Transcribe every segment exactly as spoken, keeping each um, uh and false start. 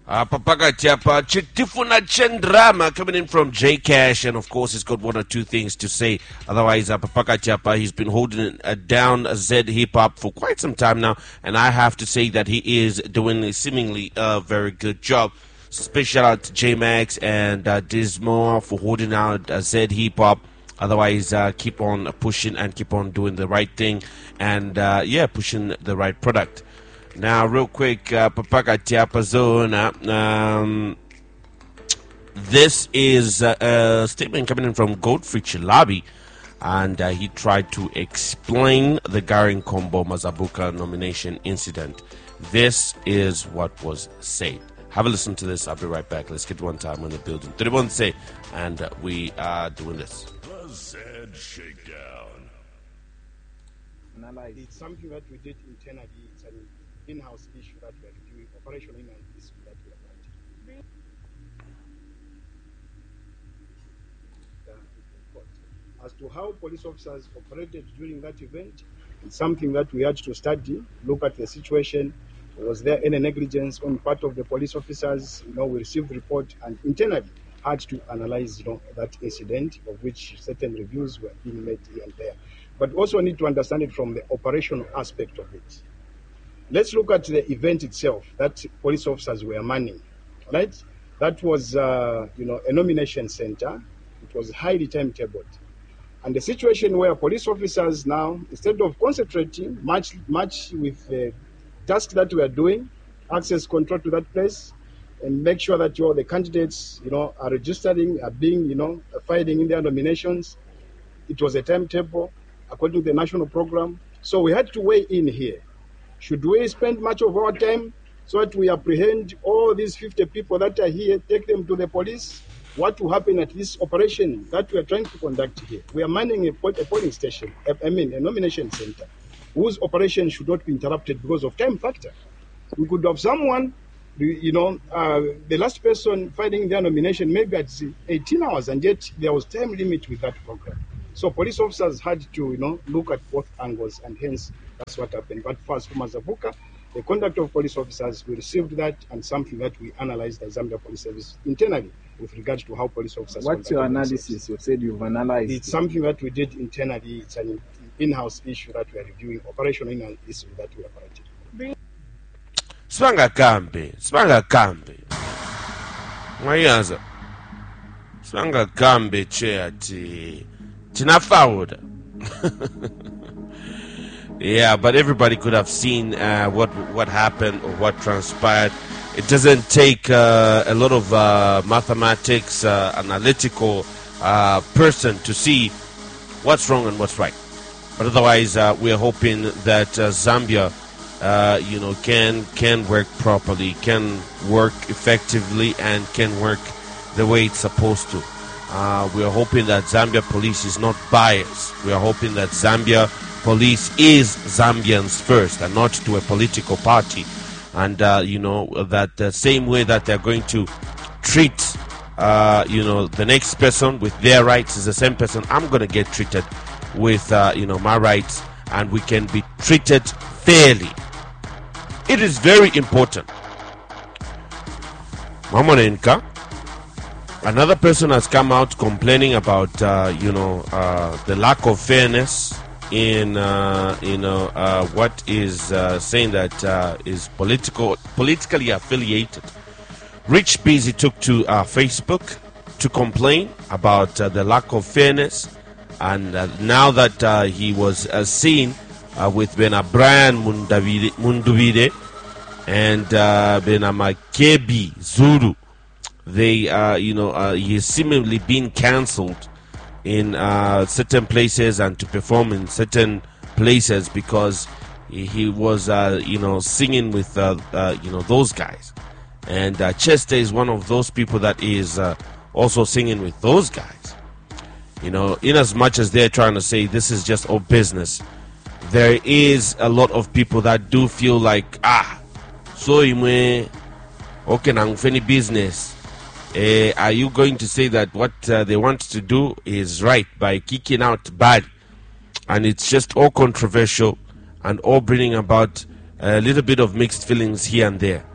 Uh, Papaka Tiapa, Chitifuna Chendrama coming in from J Cash, and of course he's got one or two things to say. Otherwise, uh, Papaka Tiapa, he's been holding uh, down Z hip hop for quite some time now, and I have to say that he is doing a seemingly uh, very good job. Special out to J Max and uh, Dismo for holding out uh, Z hip hop. Otherwise, uh, keep on pushing and keep on doing the right thing, and uh, yeah, pushing the right product. Now, real quick, uh, Papaka Tiapa Zona. Um, this is uh, a statement coming in from Godfrey Chilabi, and uh, he tried to explain the Gary Nkombo Mazabuka nomination incident. This is what was said. Have a listen to this. I'll be right back. Let's get one time in the building. thirty-one say, and uh, we are doing this. The Z Shakedown. It's something that we did internally. It's an in-house issue that we are doing, operational in-house issue that we are writing. As to how police officers operated during that event, it's something that we had to study, look at the situation. Was there any negligence on part of the police officers? You know, we received the report and internally had to analyze, you know, that incident, of which certain reviews were being made here and there. But also need to understand it from the operational aspect of it. Let's look at the event itself that police officers were manning, right? That was, uh, you know, a nomination center. It was highly timetabled. And the situation where police officers now, instead of concentrating much, much with the task that we are doing, access control to that place, and make sure that you know, the candidates, you know, are registering, are being, you know, filing in their nominations. It was a timetable according to the national program. So we had to weigh in here. Should we spend much of our time so that we apprehend all these fifty people that are here, take them to the police? What will happen at this operation that we are trying to conduct here? We are manning a, a polling station, I mean a nomination center, whose operation should not be interrupted because of time factor. We could have someone, you know, uh, the last person filing their nomination maybe at eighteen hours, and yet there was time limit with that program. So police officers had to, you know, look at both angles, and hence that's what happened. But first, for Mazabuka, the conduct of police officers, we received that, and something that we analyzed as Zambia Police Service internally with regard to how police officers. What's your analysis? You said you've analyzed. It's something that we did internally. It's an in-house issue that we are reviewing, operational in-house issue that we are operating. Sibanga kambe, sibanga kambe. Mwayaza. Sibanga kambe che ati tinafauda. Yeah, but everybody could have seen uh, what what happened or what transpired. It doesn't take uh, a lot of uh, mathematics, uh, analytical uh, person to see what's wrong and what's right. But otherwise, uh, we are hoping that uh, Zambia, uh, you know, can can work properly, can work effectively, and can work the way it's supposed to. Uh, we are hoping that Zambia police is not biased. We are hoping that Zambia police is Zambians first and not to a political party. And, uh, you know, that the same way that they're going to treat, uh, you know, the next person with their rights is the same person I'm going to get treated with, uh, you know, my rights, and we can be treated fairly. It is very important. Mamonenka, another person has come out complaining about, uh, you know, uh, the lack of fairness in, uh, you know, uh, what is uh, saying that uh, is political, politically affiliated. Rich Busy took to uh, Facebook to complain about uh, the lack of fairness, and uh, now that uh, he was uh, seen uh, with Bena Brian Munduvide and uh, Bena Makebi Zulu, they, uh, you know, uh, he's seemingly been cancelled in uh, certain places and to perform in certain places because he, he was, uh, you know, singing with, uh, uh, you know, those guys. And uh, Chester is one of those people that is uh, also singing with those guys. You know, in as much as they're trying to say this is just all business, there is a lot of people that do feel like, ah, so imwe, okay, nang any business. Uh, are you going to say that what uh, they want to do is right by kicking out bad? And it's just all controversial and all bringing about a little bit of mixed feelings here and there.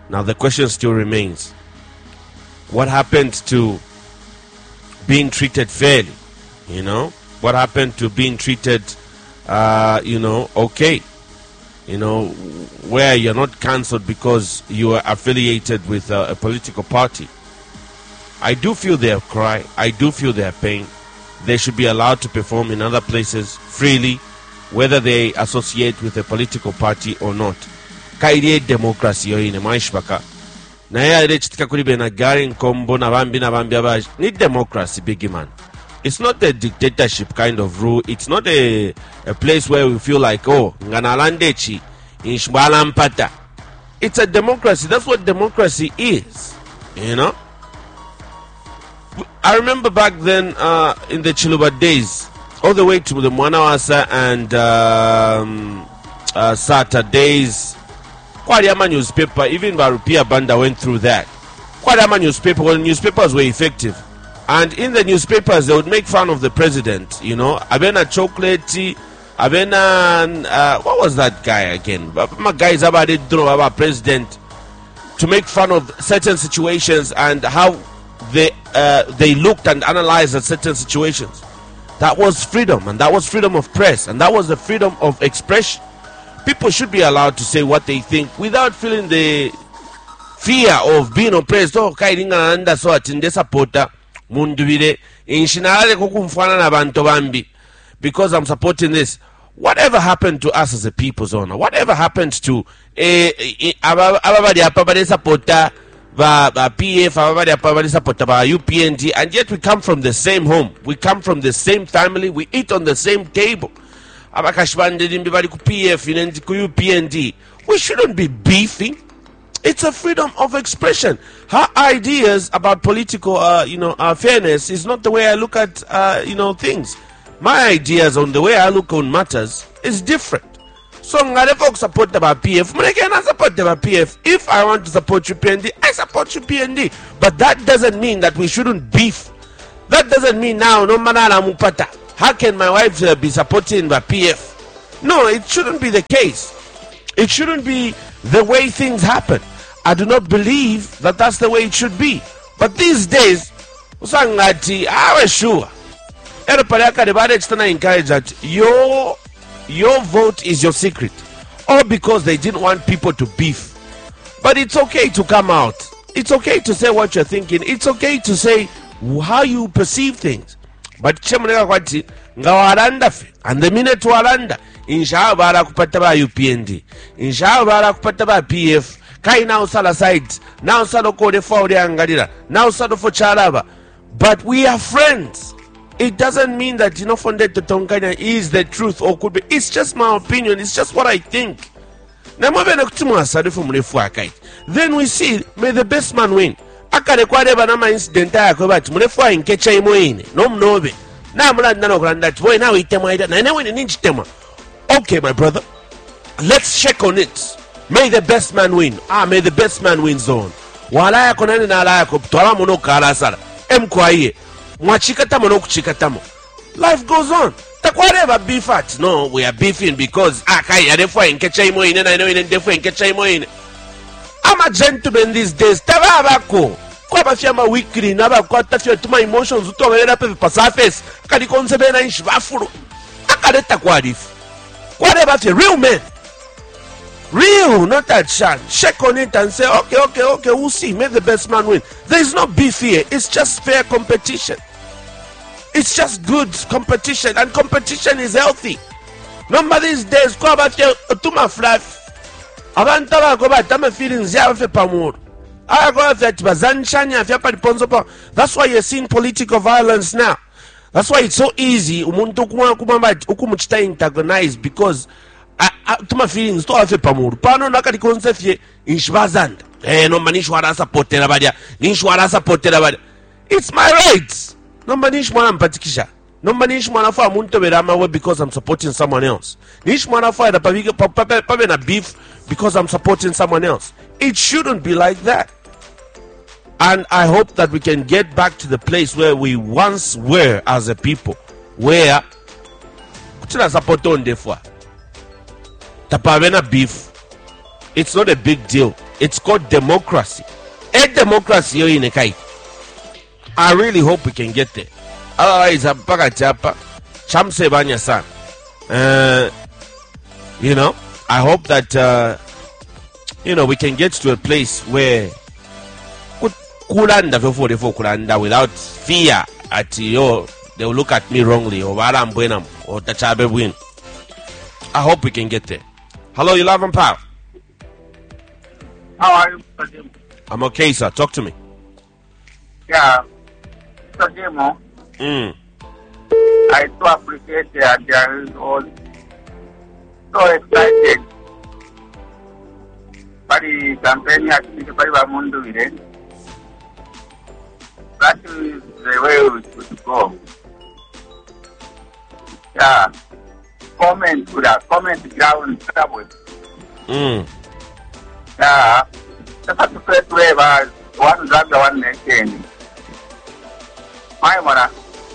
Now the question still remains, what happened to being treated fairly? You know, what happened to being treated, uh, you know, okay? You know, where you're not cancelled because you are affiliated with uh, a political party. I do feel their cry. I do feel their pain. They should be allowed to perform in other places freely, whether they associate with a political party or not. Kaide democracy yoine maishbaka. Na ya ile chitika kuri benagari nkombo na bambi na bambi abaji. Ni democracy, big man. It's not a dictatorship kind of rule. It's not a, a place where we feel like, oh, nganalandechi inshbala mpata. It's a democracy. That's what democracy is. You know? I remember back then uh, in the Chiluba days, all the way to the Mwanawasa and um, uh, Saturdays, Kwariama newspaper, even Barupia Banda went through that. Kwariama newspaper, when newspapers were effective. And in the newspapers, they would make fun of the president, you know. Abena Chocolate, Abena, uh, what was that guy again? My guys about it, about president, to make fun of certain situations and how they uh, they looked and analyzed at certain situations. That was freedom, and that was freedom of press, and that was the freedom of expression. People should be allowed to say what they think without feeling the fear of being oppressed. Oh, kairinga anda so atinde supporter mundubire inshinale kukumfana na bantu bambi because I'm supporting this. Whatever happened to us as a people's owner? Whatever happened to eh ababadi apabade supporter ba P F, ababadi apabade supporter ba U P N D, and yet we come from the same home, we come from the same family, we eat on the same table. Abakashbande dimbibadi ku P F inendi ku U P N D. We shouldn't be beefing. It's a freedom of expression. Her ideas about political, uh, you know, uh, fairness is not the way I look at, uh, you know, things. My ideas on the way I look on matters is different. So, ngale folks support the P F. I support the P F. If I want to support U P N D, I support U P N D. But that doesn't mean that we shouldn't beef. That doesn't mean now, no manana mupata. How can my wife uh, be supporting the P F? No, it shouldn't be the case. It shouldn't be the way things happen. I do not believe that that's the way it should be. But these days, usangati, I was sure. Everybody encourage that your your vote is your secret, all because they didn't want people to beef. But it's okay to come out. It's okay to say what you're thinking. It's okay to say how you perceive things. But chemuneka kwati ngawaranda fe, and the minute waranda, inshallah bara kupata ba U P N D, inshallah bara kupata ba P F. Kai now sala sides, now salo kode for the angadira, now salo for charaba. But we are friends. It doesn't mean that you know funded to Tonganya is the truth or could be. It's just my opinion. It's just what I think. Then we see, may the best man win. Akare kwa deba nama incident ya kwa bati mrefu in kecha imo ine no mnobe na mla nano grandad boy now itema ida na newe ni tema. Okay, my brother, let's check on it. May the best man win. Ah, may the best man win zone. Wala ya konani na ala ya kuptola mono kala sala. Em kwa iye. Mwachikatamo no kuchikatamo. Life goes on. Takwareva beef at. No, we are beefing because akai adefwa inkecha imo ine na ino ine defwa inkecha imo ine. I'm a gentleman these days. Tava abako. Kwa bafia ma weekly na ba kwa tafia tuma emotions uto welera pe pa surface. Kadi konsebe na inshi bafuru. Akadeta kwa difu. Whatever the real men. Real, not that shan. Check on it and say, okay, okay, okay, we'll see. May the best man win. There is no beef here. It's just fair competition. It's just good competition, and competition is healthy. Remember these days, go about your tuma flat. Abantaba go back, tama feelings, ya fe pamur. I go that bazanchanya, ya pa ponzo pa. That's why you're seeing political violence now. That's why it's so easy. Umuntu kuma kuma ukumuchita antagonize because tuma feelings to afe pamuru pano nakati konsefye inshbazanda eh no manishwara supportera badia nishwara supportera badia. It's my rights. No manishwara mpatikisha no manishwara fa muntu berama we because I'm supporting someone else. Nishwara fa da pabiga pabe na beef because I'm supporting someone else. It shouldn't be like that. And I hope that we can get back to the place where we once were as a people, where kutina support on defwa tapavena beef. It's not a big deal. It's called democracy. A democracy in a kai. I really hope we can get there. Otherwise, I'm back at Japa. Chamse Banya san. Uh, you know, I hope that, uh, you know, we can get to a place where kulanda forty-four kulanda without fear at yo they will look at me wrongly or waram or tachabe win. I hope we can get there. Hello, you love and power. How are you, Mister Jim? I'm okay, sir. Talk to me. Yeah, Mister Jim, Mm. I do appreciate that they are all so excited. But the campaign has been very well. That is the way we should go. Yeah. Comment to that. Comment down trouble. Mm. Yeah. The first way was one drug, one nation. My mother.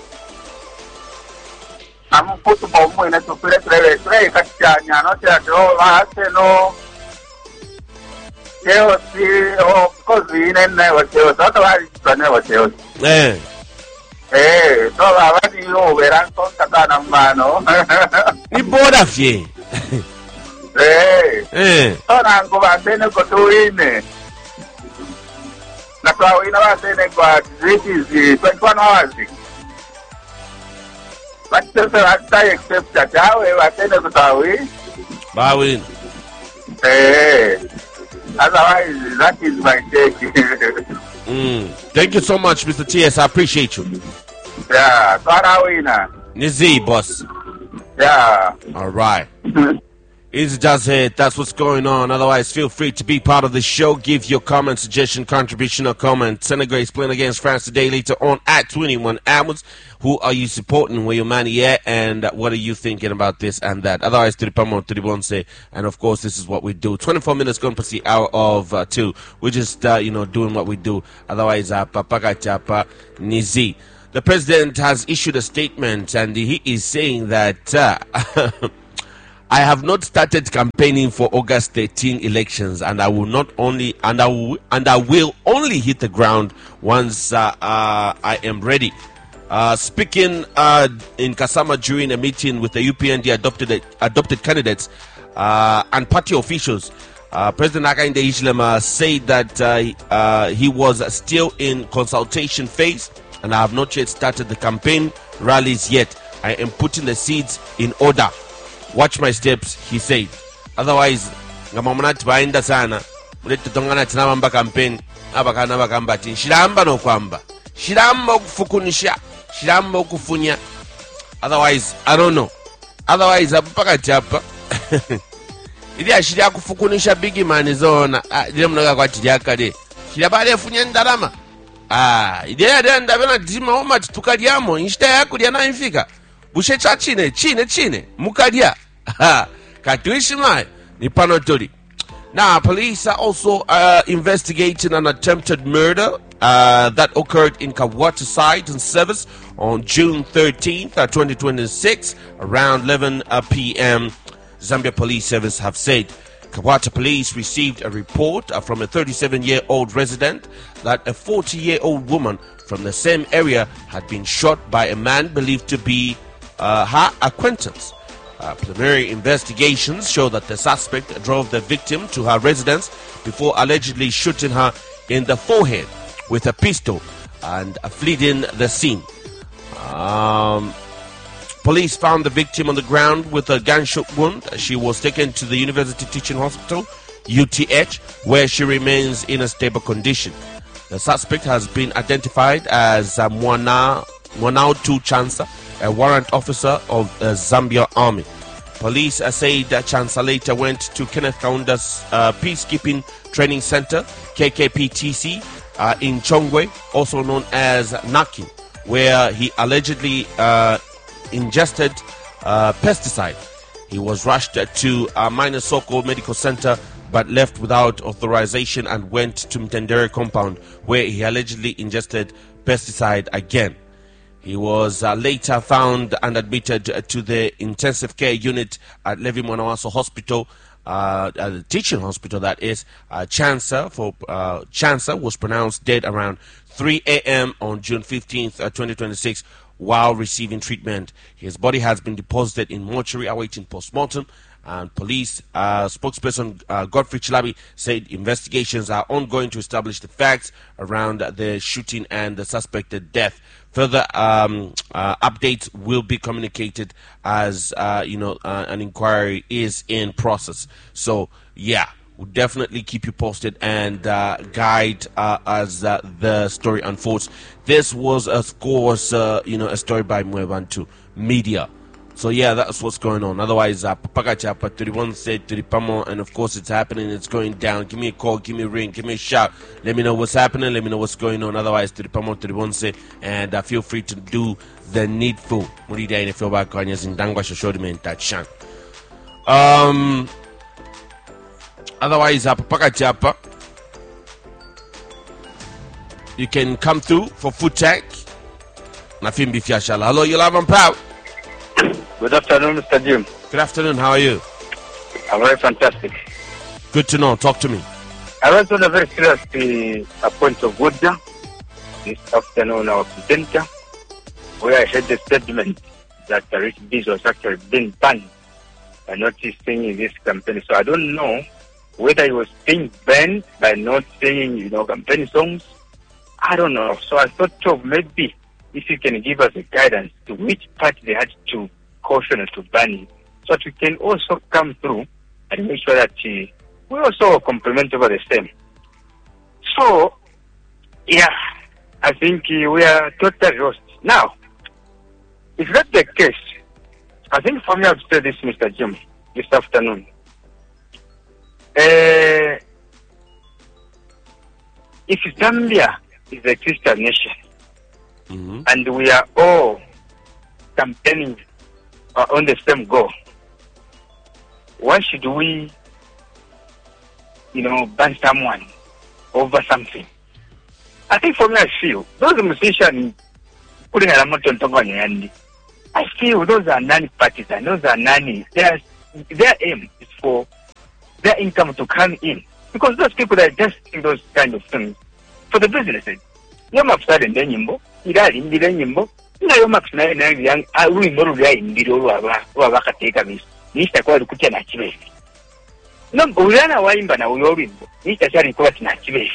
I'm put to bomb in a super trade. Trade, Kachanya, not at all. I say no. Oh, because we never tell us. Otherwise, I never tell us. Eh. Eh, so I want you over and talk about Mano. Ni boda fie. Eh. Eh. So now go back then go to in. That's why we never say that this is twenty-one hours. But just I accept that I say that Bawin. Eh. Otherwise, that is my take. Mm. Thank you so much, Mister T S. I appreciate you. Yeah, Tarawina. Nizi, boss. Yeah. All right. It's just it. That's what's going on. Otherwise, feel free to be part of the show. Give your comment, suggestion, contribution, or comment. Senegal is playing against France today. Later on at twenty-one hours. Who are you supporting? Where your money at? And what are you thinking about this and that? Otherwise, to the Pamo, to the Bonse. And of course, this is what we do. twenty-four minutes going past the hour of uh, two. We're just, uh, you know, doing what we do. Otherwise, uh, Papaka Chapa Nizi. The president has issued a statement and he is saying that uh, I have not started campaigning for August thirteenth elections, and I will not only and I will and I will only hit the ground once uh, uh, I am ready. Uh, speaking uh, in Kasama during a meeting with the U P N D adopted adopted candidates uh, and party officials, uh, President Hakainde Hichilema said that uh, uh, he was still in consultation phase, and I have not yet started the campaign rallies yet. I am putting the seeds in order. Watch my steps, he said. Otherwise, ngamamunati baenda sana. Mulete tongana tinabamba campaign. Abakana bakamba ati shiramba no kwamba. Shiramba okufukunisha. Shiramba okufunya. Otherwise, I don't know. Otherwise, apaka chapa. Ili ashiri akufukunisha bigi man zona. Ah, ile mnoga kwa tijaka Shirabale funya ndalama. Ah, ili ya ndabena dima oma tukaliamo. Inshita yaku liana infika. Bushecha chine, chine, chine, mukadia. Katuishimai, ni panotori. Now, police are also uh, investigating an attempted murder uh, that occurred in Kawata site and service on June thirteenth, twenty twenty-six, around eleven p.m. Zambia Police Service have said. Kawata police received a report uh, from a thirty-seven-year-old resident that a forty-year-old woman from the same area had been shot by a man believed to be Uh, her acquaintance. Uh, preliminary investigations show that the suspect drove the victim to her residence before allegedly shooting her in the forehead with a pistol and uh, fleeing the scene. Um, police found the victim on the ground with a gunshot wound. She was taken to the University Teaching Hospital, U T H, where she remains in a stable condition. The suspect has been identified as uh, Mwana Mwanautu Chansa, a warrant officer of the Zambia Army. Police uh, said that Chansa later went to Kenneth Kaunda's uh, Peacekeeping Training Center, K K P T C, uh, in Chongwe, also known as Naki, where he allegedly uh, ingested uh, pesticide. He was rushed to uh, Minnesota Medical Center but left without authorization and went to Mtendere compound, where he allegedly ingested pesticide again. He was uh, later found and admitted to the intensive care unit at Levi Mwanawaso Hospital uh, at the teaching hospital, that is, uh, Chancer, for, uh, Chancer was pronounced dead around three a.m. on June fifteenth, uh, twenty twenty-six, while receiving treatment. His body has been deposited in mortuary awaiting postmortem. And police uh, spokesperson uh, Godfrey Chilabi said investigations are ongoing to establish the facts around the shooting and the suspected death. Further um, uh, updates will be communicated as uh, you know uh, an inquiry is in process. So yeah, we'll definitely keep you posted and uh, guide uh, as uh, the story unfolds. This was, of course, uh, you know, a story by Mwebantu Media. So yeah, that's what's going on. Otherwise, uh, Papa Chapa thirty-one said to the Pamo, and of course it's happening. It's going down. Give me a call, give me a ring, give me a shout. Let me know what's happening. Let me know what's going on. Otherwise, to the Pamo thirty-one said, and uh, feel free to do the needful. Murida in feel back on yes in Dangwa Shoshodi me that shan. Um. Otherwise, uh, Papa Chapa, you can come through for food tech. Nafimbi Fiashala. Hello, you love and pow. Good afternoon, Mister Jim. Good afternoon. How are you? I'm very fantastic. Good to know. Talk to me. I was on a very serious uh, point of order this afternoon, our presenter, where I heard the statement that the Rich Biz was actually being banned by not singing this campaign. So I don't know whether he was being banned by not singing, you know, campaign songs. I don't know. So I thought of maybe if you can give us a guidance to which part they had to caution us to ban it, so that we can also come through and make sure that uh, we also complement over the same. So, yeah, I think uh, we are totally lost. Now, if that's the case, I think for me I would say this, Mister Jim, this afternoon. Uh, if Zambia is a Christian nation, mm-hmm. and we are all campaigning uh, on the same goal, why should we, you know, ban someone over something? I think for me, I feel those musicians putting a lot on I feel those are non-partisan, those are non, their, their aim is for their income to come in. Because those people that just do those kind of things for the businesses. Yom upside and then yimbo, Ida in the yimbo, no max nine young, I will more in the Waka take a miss. Mister Quad Kutan Achivesi. No, Uriana Waimba now, Yorimbo, Mister Sari Quatan Achivesi.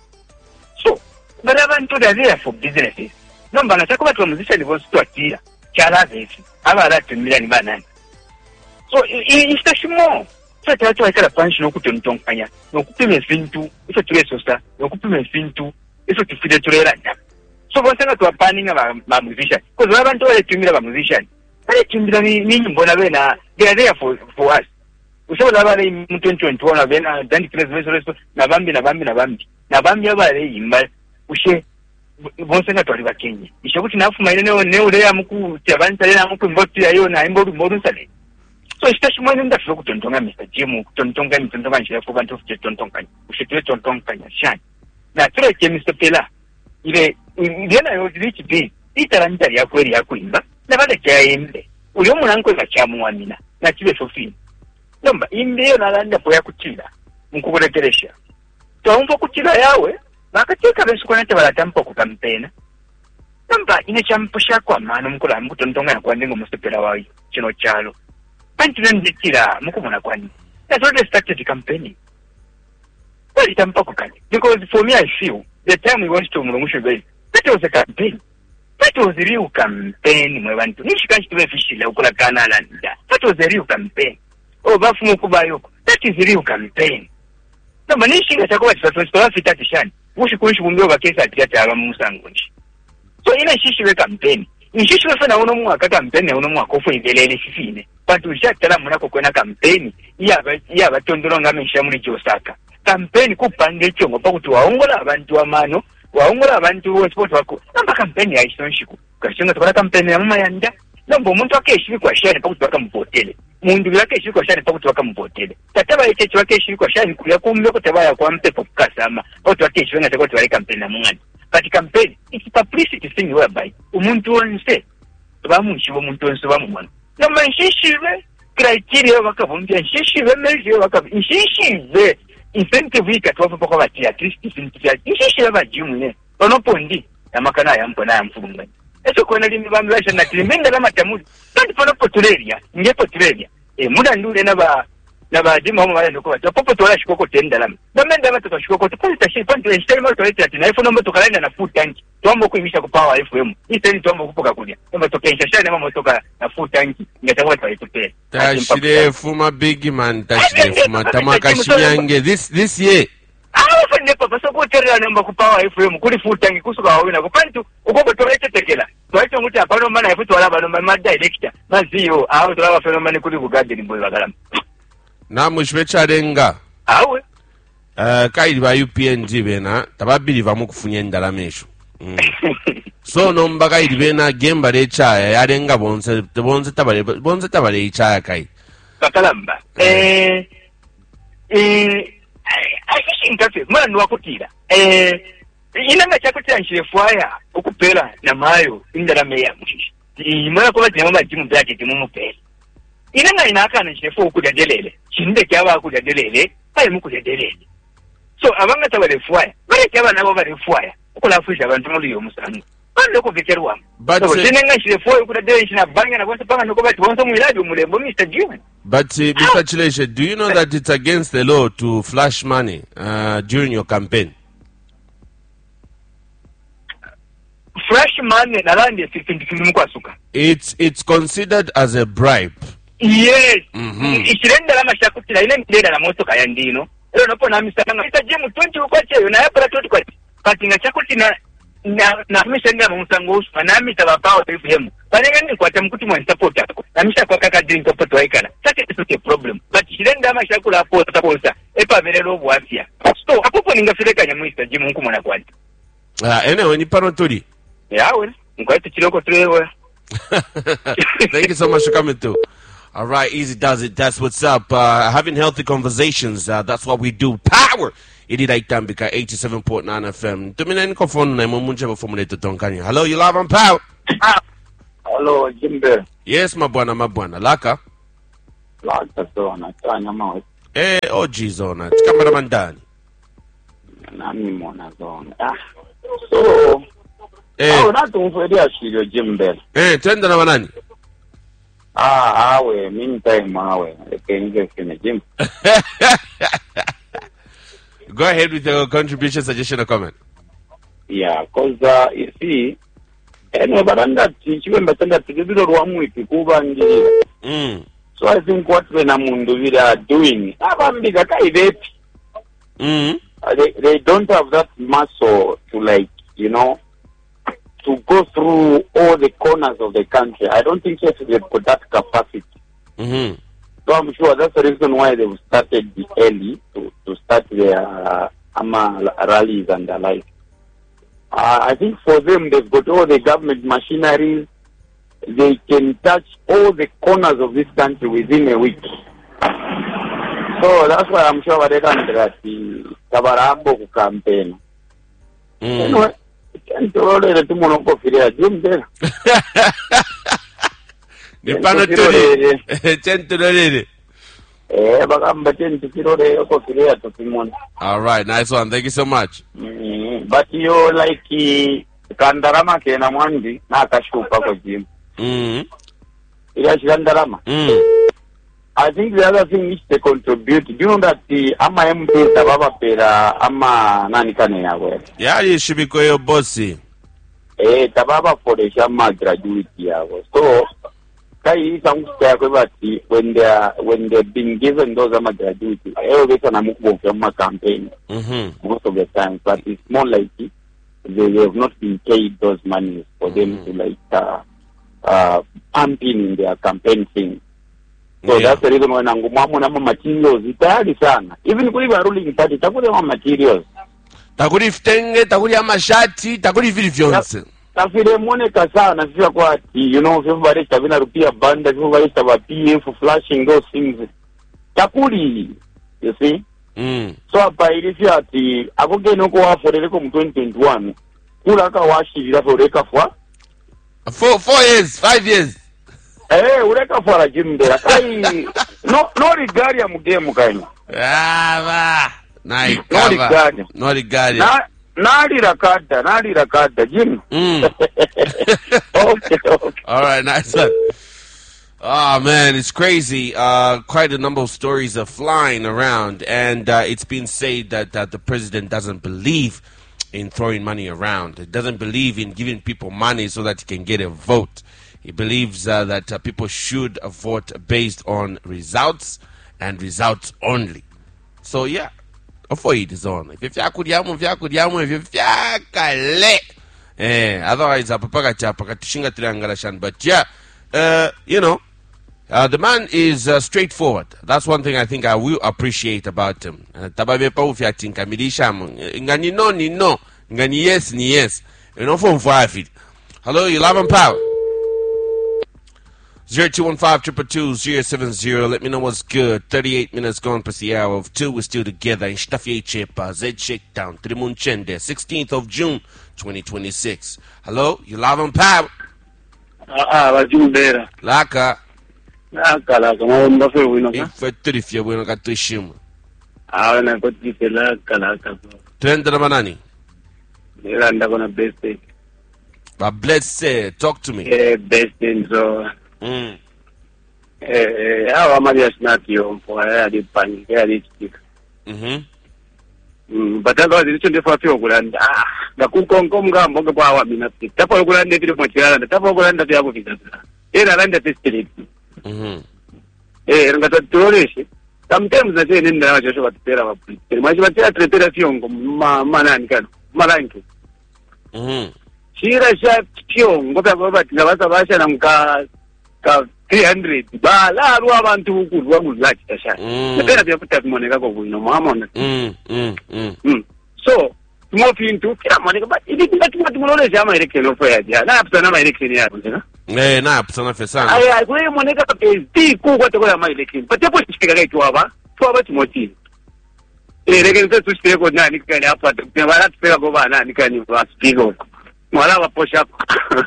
So, but I want to the there for businesses. No, but I talk about musician was to a tear, Chalas, Avara to million banan. So, it's the more. So that's why I said a punch no kuton tonkanya, no kupimen fintu, if a trace sosta, no kupimen fintu, if it's to feed a so what's not to a panning of a musician? Because I haven't told a timid of a musician. I think Bonavena, they are there for, for us. We saw Lavare in twenty twenty-one, Avena, then Navambi, Navambi, Navambi, Navambi, Navambi, we say, Bonsana to River King. You should enough for my name, no, they are Muku, Javanta, Muku, Botiayon, I'm Bodu Modusale. So it's just more than the flow to Tonga, Mister Jim, Tontonga, and Tonga, and Shafo, and Tontonga. We should do Tontonga and shine. Now, Mister Pella, then I would reach B. Itaranta Yaquaria Quimba, never the Jay. Uyomunanko la Chamuanina, Nature Sophie. Number in the Nalanda Poyacuchila, Mukuba Teresia. Tom Pocuchila Yawe, Makateka Vesquanata Tampo campaign. Number in a Champushaqa, Manum Kulam, Tontonga, Quanding Mister Pelawai, Chino Chalo. Pantuan di Tira, Mukumana Kwani. That's what they started the campaign. Well, it's Tampokan. Because for me, I feel the time we went to Mumushu Bay, that was a campaign. That was a real campaign. We went to Nishikan to Fishi, Lokula Kanala. That was a real campaign. Oh, Bafumukubayo, that is a real campaign. No, Manishi is a question for Staffishan, which push will go a case at Yatara Musanguch. So in a Shishi campaign, in Shishi was an Onomuaka campaign, Onomuako for the lady Fine. But we shut the Monaco campaign, Yava, Yava, Tondoranga, Shamri Josaka. Campaign Kupandicho, about to Angola, Bantu Amano, Angola, Bantu, Sportwaco, number campaign, I don't shoot. Question of a campaign, Mayanda, number Montakesh, you question about to come for Tele. Mundulake, you question about to come for Tele. Tatava, you question, you question, Kuyakum, Tavaya, Quante of Kasama, or to a case when I go to a campaign among. But the campaign, it's a publicity thing whereby Umuntu and say, Ramuchi, Umuntu and Swaman. No man, she, criteria wakavumbia nshishi wemelje wakav nshishi ze incentive ikatwapo kwa bati at least incentive nshishi abajimune onopondi amakana yampona yamfulumba eso kona limi bamlasha na tilimenda la matamu kandi pano potuleria nge potuleria e muda ndule na ba na ba dimu homo wale ndoko bato popo tola shikoko tenda lami bamenda bato to shikoko to polita shi pantu enstele mo toleta ati na iPhone mo tokalenda na full tank tombo kuimisha ku power F M iseni tombo kupoka kulia tombo tokensha shana mama motoka na full tank ngatawa twaitupele tashire fuma big man tashire fuma tamaka shinyange this this year awu fane papa so kuterera namba ku power F M kuli full tank kusuka wawina ku pantu ugogo toleta tekela twaito muti apano mana ifutu wala bano ma director maziyo awu tolaba fenomene kuli ku garden boy bagalama na mushwecharenga awe uh, kaidi ba U P N G bena tababiri vamu kufunya ndalamesho mm. So nomba kaidi bena gemba lechaya yarenga bonse bonse tabale bonse tabale ichaya kai bakalamba mm. eh eh asishi nkafe mwana nwakutira eh inanga chakutira nshirefwaya okupela na mayo indalame ya mushishi imwana kwa tina mama jimu byake timumupela inanga inakana nshirefwa okudadelele chinde kyaba akudadelele ayi mukudadelele so abanga tabale fwaya bale kyaba nabo bale fwaya okulafusha abantu muri yo musango bande ko vekerwa so inanga nshirefwa okudadelele china banga na bonse panga noko bati bonse mwiradio mulembo Mister Jimmy. But uh, Mister Chileshe, do you know that it's against the law to flash money uh, during your campaign? Flash money narandi sikindikimukwasuka. It's it's considered as a bribe. Yes. Mhm. Ishirenda la mashakutira ile ndenda la motoka ya ndino. Leo napo na misanga Mister Jimmy twenty ukwache yo na yapala twenty kwa katinga chakutina na na misanga musango uswa na mitaba power F M. Panenga ni kwa tamkuti mwa support yako. Na misha kwa kaka drink hapo twaikana. Sasa it's a problem. But shirenda mashakula hapo taposa. Epa velelo bwafia. So hapo ningafireka nya Mister Jimmy huko mwana kwani. Ah, anyway, ni parotori. Yeah, well. Ngwaite chiloko trewe. Thank you so much for coming through. All right, easy does it. That's what's up. Uh, having healthy conversations. Uh, that's what we do. Power. Idi Daitambika eighty-seven point nine F M. Tumina niko phone na mumunja ba formulate tonkani. Hello, you live on Power. Hello, Jimbe. Yes, mabwana mabwana. Laka. Laka zona tanya mawe. Eh, oh jizona. Cameraman Dani. Nami mona zona. Ah. So, eh, oh, na tumfedia shiro Jimbe. Eh, tenda na wanani? Ah, awe, meantime awe. Ekenge kene Jim. Go ahead with your contribution, suggestion, or comment. Yeah, cause uh, you see, anyway, but under chiwe mbatanda tujibilo ruamu ikikuba njiri. Mm. So I think what we na mundu vile are doing, abambiga kaivepi. Mm. Uh, they they don't have that muscle to, like, you know, to go through all the corners of the country. I don't think yet they've got that capacity. Mm-hmm. So I'm sure that's the reason why they've started early to, to start their uh, AMA rallies and the like. Uh, I think for them, they've got all the government machineries. They can touch all the corners of this country within a week. So that's why I'm sure they can that the Kabarambo campaign. Mm. Anyway, can't tolerate the Monoko Filia Jim there. The Panaturi. Ten to the lady. Eh, but I'm betting to Firo Filia to Simon. All right, nice one. Thank you so much. Mm, but you like Kandarama Kena Mwandi, Nakashupa for Jim. Mm. Yes, Kandarama. Mm. I think the other thing which they contribute, do you know that the Ama M P Tababa Pera Ama Nanikane Yawe? Yeah, you should be your bossy. Eh, Tababa for the Shama graduate Yawe. So, Kai Samstakati, when they are when they've been given those Ama graduates, I always on a move from my campaign Mm-hmm. most of the time, but it's more like they, they have not been paid those monies for them to, like, uh, uh, pump in their campaign thing. So Yeah. that's the reason why nangumamu na materials itayari sana. Even kuli ba ruling party takule ma materials. Takuri ftenge, takuri amashati, takuri vili vyonse. Tafire moneka sana sisi kwa ati, you know, everybody tabina rupia banda, everybody taba P F flashing those things. Takuri, you see? Mm. So hapa ilisi ati akoge noko waforele ko mu twenty twenty-one. Kula ka washirira foreka fwa. Four four years, five years. Eh, ureka fara jimbera. Kai no no rigaria mugemu kaino. Ah, na No ikava. rigaria. No rigaria. Na nali rakada, nali rakada Jim. Mm. Okay, okay. All right, nice one. Oh man, it's crazy. Uh, quite a number of stories are flying around, and uh, it's been said that, that the president doesn't believe in throwing money around. He doesn't believe in giving people money so that he can get a vote. He believes uh, that uh, people should uh, vote based on results and results only. So yeah, avoid his own. If you kudiamu, if you kudiamu, if you kale. Eh, otherwise, apapaka chapa katishinga triangalashan. But yeah, uh, you know, uh, the man is uh, straightforward. That's one thing I think I will appreciate about him. Tababe pa ufya tinkamilisha ngani no ni no, ngani yes ni yes. You know from five. Hello, you love and power. Zero two one five triple two zero seven zero. Let me know what's good. Thirty-eight minutes gone past the hour of two. We're still together in Stafie Chepa Z Shakedown Trimunchende, sixteenth of June, twenty twenty-six. Hello, you love and power. Ah, ah, bajumbera. Laka. Laka laka maomba fe wino ka. Ifeturifia bueno katuishimu. Ah, na koti fe laka laka. Twende na manani. Nila ndako na best day. But blessed, talk to me. Eh, best day so. Mm. Eh, eh, awa Maria Snatio for a did panic, a did stick. Mm-hmm. Mm, but I got it for Fioguland. Ah, the Kukon Konga Mogawa Minati. Tapoguland, the Mochila, the Tapoguland of the Abuja. In a land that is still. Mm-hmm. Eh, and got a tourist. Sometimes I say in the Joshua Terra. Imagine a theatre Manan, Maranki. Mm-hmm. Shira Shat Pyong, what about Navasa and Ka. three hundred ba la ru abantu ukulu wakuzati tasha phela byakuthi kumoneka kokuno mama ona mm mm mm mm so tumofi into kila moneka but ili ngathi ngathi mulole jama election of ya ja na apsana ma election yabo nje eh na apsana fesana ay ay kule moneka ka pesti ku kwathi kwa ma election but yapo chifika kaithu aba twaba timoti eh election se tushike ko nani kani hapa tubara tupeka ko bana nani kani wa speaker mwala wa push up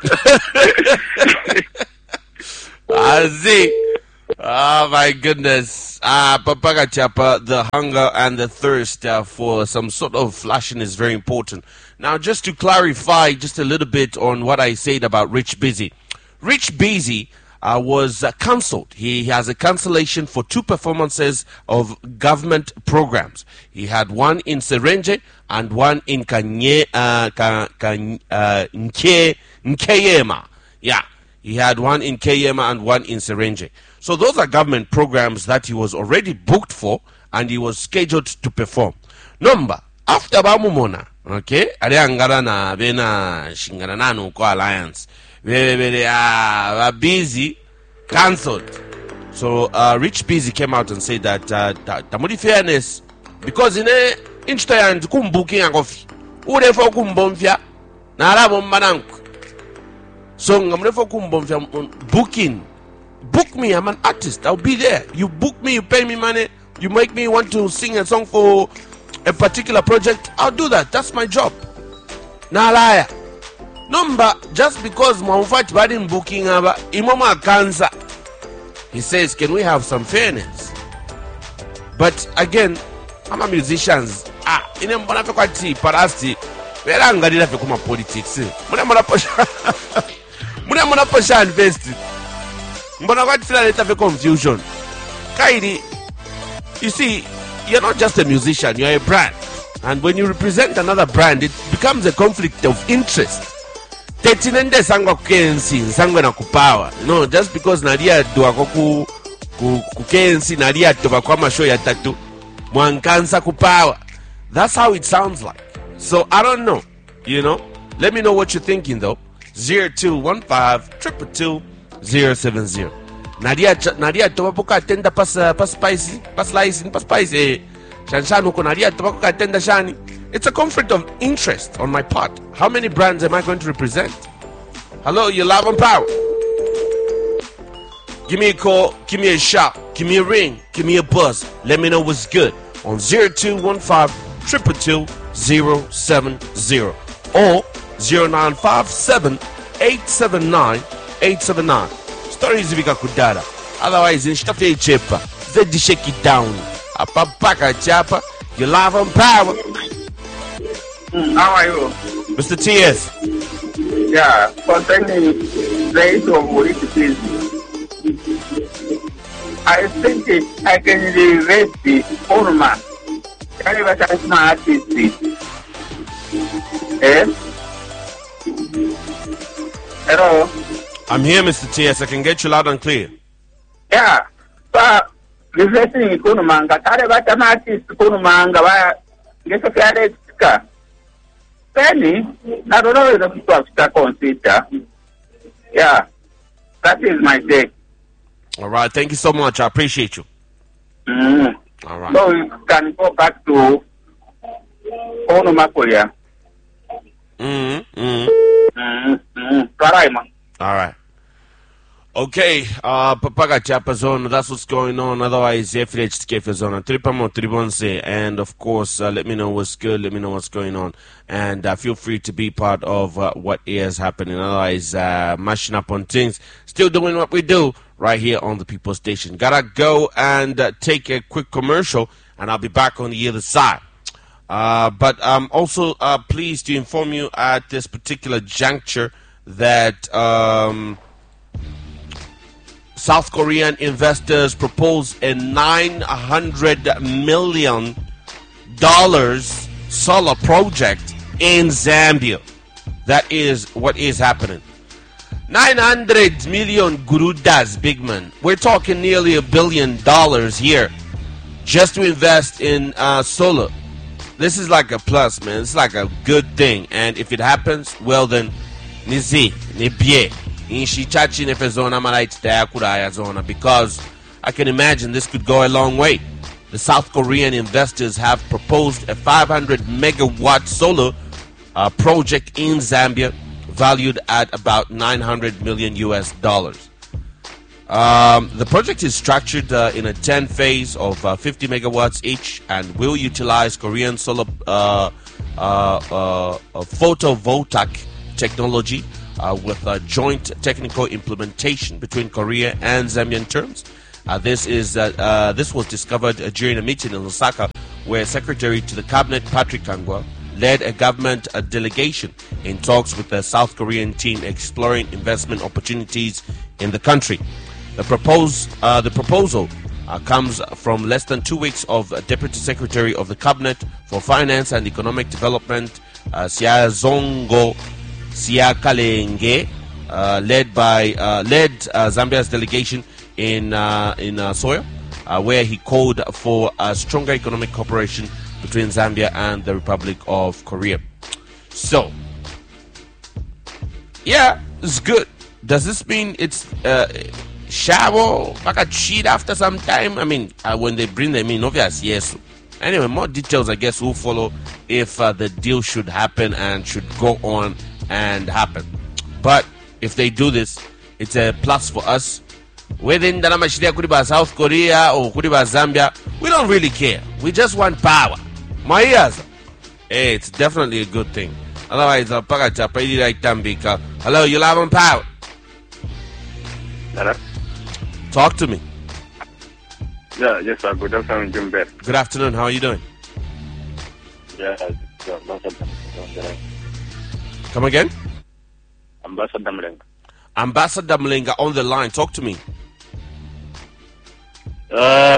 I see. Oh my goodness. Ah, Papaka Chapa, the hunger and the thirst uh, for some sort of flashing is very important. Now, just to clarify just a little bit on what I said about Rich Busy. Rich Busy uh, was uh, cancelled. He has a cancellation for two performances of government programs. He had one in Serenje and one in Kanye, uh, Kanye, uh, Nke, Nkeyema. Yeah. He had one in Keyema and one in Serenje. So those are government programs that he was already booked for and he was scheduled to perform. Number, after Bamumona, okay, Ariangara na Bena Shinganano Ko Alliance, very, very uh, busy, cancelled. So uh, Rich Busy came out and said that uh, Tamudi fairness, because in a instance, kum booking and coffee, who therefore kum bomfia, Narabom Manank. So I'm never booking. Book me, I'm an artist. I'll be there. You book me, you pay me money, you make me want to sing a song for a particular project. I'll do that. That's my job. Na liar. Number just because Mwamufachi badi booking aba imoma cancer. He says, can we have some fairness? But again, I'm a musicians. Ah, ine mbona fe kwati parasti. Wela ngadila fe kuma politics. Muna mbona posha. Muna mbona posha invest. Mbona kwati sila leta fe confusion. Kaidi, you see, you're not just a musician, you're a brand. And when you represent another brand, it becomes a conflict of interest. Tetinende sangwa K N C, sangwa na kupawa. No, just because nadia duwa ku ku K N C nadia tuba kwa masho ya tatu. Mwankansa kupawa. That's how it sounds like. So I don't know, you know. Let me know what you're thinking though. zero two one five two two zero seven zero. Nadia Nadia tuba puka tenda pas pas spicy, pas slice, pas spicy. Shanshanu ko nadia tuba puka tenda shani. It's a conflict of interest on my part. How many brands am I going to represent? Hello, you live on power. Give me a call, give me a shout, give me a ring, give me a buzz. Let me know what's good on zero two one five two two two zero seven zero or zero nine five seven eight seven nine eight seven nine. stories vika kudara. Otherwise, in stuff they chepa. They shake it down. Apa paka chapa. You live on power. Mm, how are you? Mister T S. Yeah, concerning the issue of politics, I think it, I can relate the former. Can you watch my artist? Eh? Hello? I'm here, Mister T S. I can get you loud and clear. Yeah, but reflecting Kunumanga, Tarabata artist Kunumanga, get a fair sticker. Penny, I don't know if the people have consider. Yeah, that is my take. All right, thank you so much. I appreciate you. Mm. All right. So you can go back to Onomakoya. Mm-hmm. Mm-hmm. Mm-hmm. All right. Okay, uh, Papaga Chapa Zone, that's what's going on. Otherwise, F H T K Zone, Tripamo Tribonse, and of course, uh, let me know what's good, let me know what's going on, and uh, feel free to be part of uh, what is happening. Otherwise, uh, mashing up on things, still doing what we do right here on the People Station. Gotta go and uh, take a quick commercial, and I'll be back on the other side. Uh, but I'm also uh, pleased to inform you at this particular juncture that um, South Korean investors propose a nine hundred million dollars solar project in Zambia. That is what is happening. nine hundred million gurudas, big man. We're talking nearly a billion dollars here just to invest in uh, solar. This is like a plus, man. It's like a good thing. And if it happens, well then, nizi, nibye. Because I can imagine this could go a long way. The South Korean investors have proposed a five hundred megawatt solar uh, project in Zambia valued at about nine hundred million U S dollars. Um, the project is structured uh, in a ten phase of uh, fifty megawatts each and will utilize Korean solar uh, uh, uh, uh, photovoltaic technology uh, with a joint technical implementation between Korea and Zambian terms. Uh, this is uh, uh, this was discovered uh, during a meeting in Lusaka, where Secretary to the Cabinet Patrick Kangwa led a government uh, delegation in talks with the South Korean team exploring investment opportunities in the country. The propose uh, the proposal uh, comes from less than two weeks of uh, Deputy Secretary of the Cabinet for Finance and Economic Development, uh, Siazongo Siakalenge, uh, led by uh, led uh, Zambia's delegation in uh, in uh, Soya, uh, where he called for a stronger economic cooperation between Zambia and the Republic of Korea. So, yeah, it's good. Does this mean it's uh, shallow, like a cheat after some time? I mean, uh, when they bring them in, obviously, yes. Anyway, more details, I guess, will follow if uh, the deal should happen and should go on and happen. But if they do this, it's a plus for us. Whether in the South Korea or Zambia, we don't really care. We just want power. My ears. Hey, it's definitely a good thing. Otherwise, I'll pack a like Tambika. Hello, you live on power. Hello. Talk to me. Yeah, yes, sir. Good afternoon, Jim Bear. Good afternoon. How are you doing? Yeah, Ambassador. Come again? Ambassador Mlenga. Ambassador Mlenga on the line. Talk to me. Uh,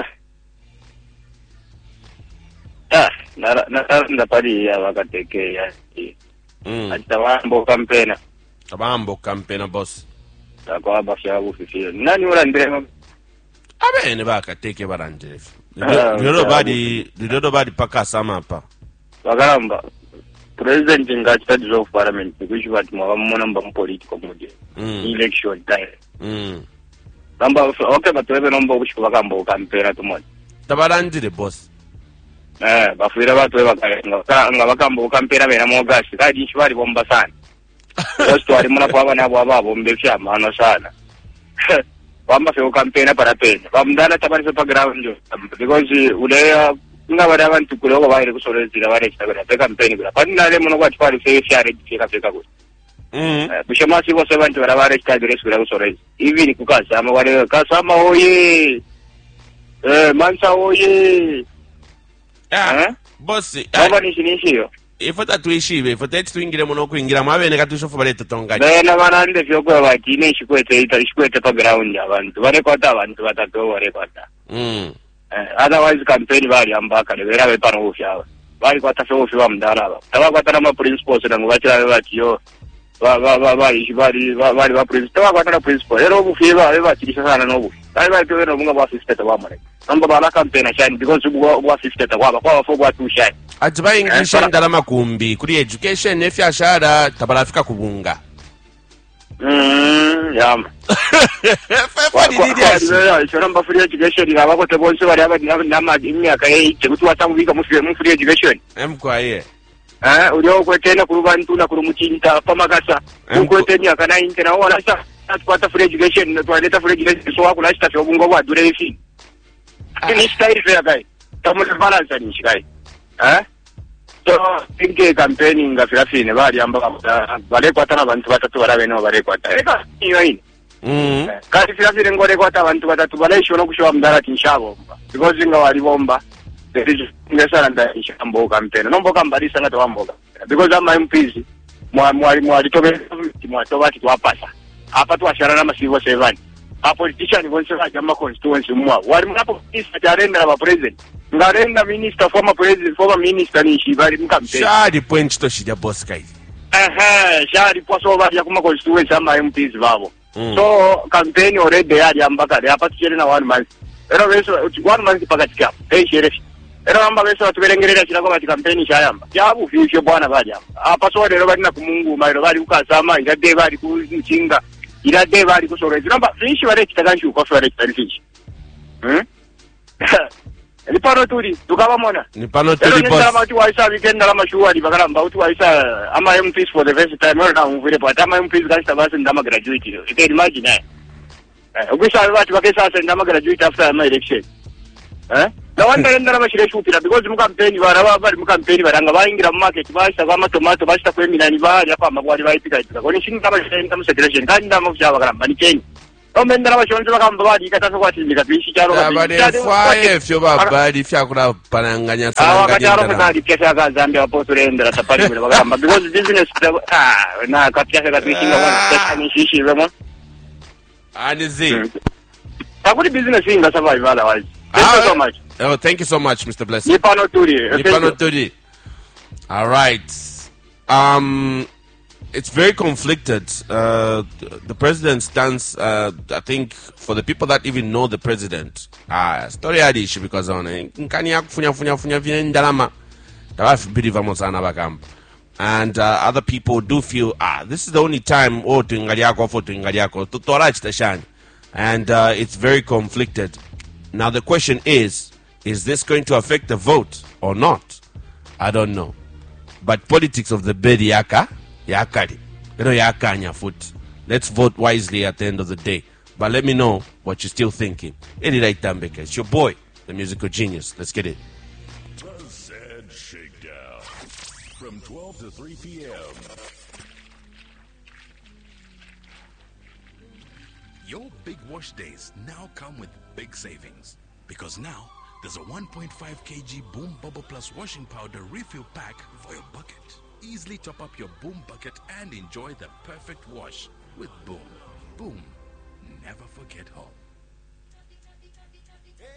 ah, na na na pari ya wakateke ya. Mm. Atawambo kampena. Tabambo kampena boss. Takwa bafya bufifio. Nani urandire? Abene bakateke barandire. Nobody, nobody paka sama pa. Wakaramba. President ngachita dissolve parliament which was more number political mode. Election time. Mm. Number okay, but we number which wakambo kampena tomorrow. Tabarandire boss. Eh, bafira batwe bakanga ngabakambo kampena bena mogashi kadi shwari bomba sana. Just wali muna kwa bana baba bombe kya mano sana. Bamba fe kampena para pena. Bamdana tabari fe ground because ule ngabara abantu kulogo baire kusolezira bare kitagara pe campaign kula panna le muno kwati pali fe share kifika fika ku Bushamasi bose bantu barabare kitagire sura gusoreza. Ibi ni kukasama wale kasama oye. Eh Mansa oye. Ah. Boss. Baba ni shinishiyo. Ifota tuishibe, ifota tuingire muno kuingira mwabene katushofu baleta tonga. Bena banande fyokwe bakine ishikwete ita ishikwete pa ground abantu. Bare kwata abantu batatu bare kwata. Mm. Eh otherwise campaign bali ambaka le bera bepano ufyawa. Bali kwata fyo ufyawa mdaraba. Taba kwata na ma principals na ngubachira batiyo. Ba ba ba bali bali bali ba principal. Taba kwata na principal. Ero bufyiba beba tirisha sana nobu. Bali bali to no munga ba fifty ta bamare. Namba bala campaign shine because ubu wa fifty ta kwaba kwa fo kwa two shine. Atiba English ndala makumbi kuri education efyashara tabalafika kubunga. Mm, yama. Fefa didi ya. Shora mba free education ngaba ko tebonse bari aba nama imyaka yeje kuti watangubika mu free education. Emkwa ye. Eh, uriyo kwetena kuri bantu na kuri muchinta pamakasa. Ukwetenya akana intena wala sa atupata free education na tualeta free education so wakula sta fyo bungo bwa dure ifi. Ni style fair guy. Tamu balance ni shikai. Eh? So, think campaigning nga firafine bali amba bale kwata abantu batatu barabe no bale kwata. Eka iyo ine. Mm. Kati firafine ngore kwata abantu batatu bale shono kushowa mdara tinshabo. Because nga wali bomba. There is ngesana nda inshambo campaign. Nombo kambalisa ngata wamboga. Because ama M Ps mwa mwa mwa litobe mwa tobati twapasa. Hapa twashara na masivo seven. A politician bonse ba jama constituency mwa. Wali mnapo isa jarenda ba president. Ngarenda minister former president former minister ni shibari mkampe. Shadi point to shija boss kai. Eh shadi poso ba ya kuma constituency ama M Ps babo. Mm. So campaign already yali ambaka hapa tuchele na one month. Era weso one month pakatika. Hey sheriff. Era amba weso tuberengerera kirako bati campaign shayamba. Yabu fifyo bwana baja. Hapa so lero bali na kumungu mairo bali ukasama irade bali kuchinga. Irade bali kusoreza. Namba fishi bale kitaganshi ukofa bale kitarifishi. Hmm? Ni pano turi tukaba mona ni pano turi boss ndio kama tu waisa weekend na mashuari bagala mba tu waisa ama M Ps for the first time na mvile pa ama M Ps gasta basi ndama graduate you can imagine eh ukisha watu wakesa sasa ndama graduate after my election eh na wanda ndana mashire shupira because mu campaign bara bari mu campaign baranga baingira mu market basa kwa tomato basa kwa minani bari apa magwari baipika ipika koni shinga kama shire ndama celebration kandi ndama kushaba bagala mba ni Kenya. Omendera bashonje bakamba badi katasa kwatinga bishi cyaro badi faye fyo babadi fyakura pananganya sana nganya ah kataro kandi kesa ka Zambia aposto rendera tapali bele bakamba because business ah na kapya ka bishi ngwana tani shishi remo anizi akuri business inga survive otherwise thank you so much. Oh, thank you so much, Mister Blessing. Nipano turi Nipano turi. All right. Um It's very conflicted. Uh, the president stands, uh, I think, for the people that even know the president. Ah, story adishi because on nkani yakufunya funya funya vile ndalama. Tawafi believe mosana bakamba. And uh, other people do feel, ah, this is the only time oh tuingali yako for tuingali yako tutora chitashani. And uh, it's very conflicted. Now the question is, is this going to affect the vote or not? I don't know. But politics of the bedi yaka yakari. You know yakanya foot. Let's vote wisely at the end of the day. But let me know what you're still thinking. Eddie Right Tambeka. It's your boy, the musical genius. Let's get it. The Sad Shakedown. From twelve to three p.m. Your big wash days now come with big savings. Because now, there's a one point five kilogram Boom Bubble Plus washing powder refill pack for your bucket. Easily top up your Boom bucket and enjoy the perfect wash with Boom. Boom. Never forget home.